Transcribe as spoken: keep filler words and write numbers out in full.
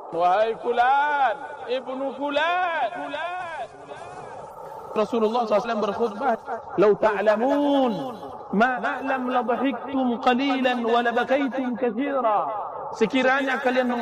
Wahai fulan, ibnu fulan. Rasulullah shallallahu alaihi wasallam berkhutbah, "Lau ta'lamun ma a'lam la dhahiktum qalilan wa la bakaitum katsira." Sekiranya kalian